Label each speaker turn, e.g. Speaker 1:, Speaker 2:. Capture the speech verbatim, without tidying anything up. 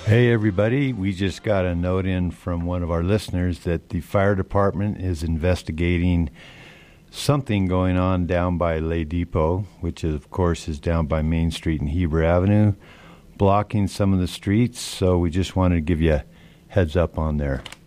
Speaker 1: Hey, everybody. We just got a note in from one of our listeners that the fire department is investigating something going on down by Le Depot, which, is, of course, is down by Main Street and Heber Avenue, blocking some of the streets. So we just wanted to give you a heads up on there.